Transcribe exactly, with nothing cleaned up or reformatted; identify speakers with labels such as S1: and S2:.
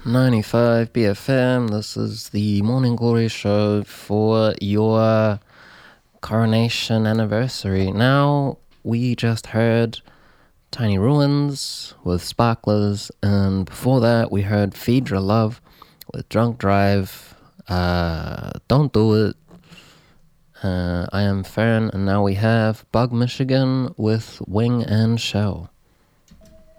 S1: ninety-five B F M. This is the Morning Glory show for your coronation anniversary. Now, we just heard Tiny Ruins with Sparklers, and before that, we heard Phaedra Love with Drunk Drive. Uh, don't do it. Uh, I am Fern, and now we have Bug Michigan with Wing and Shell.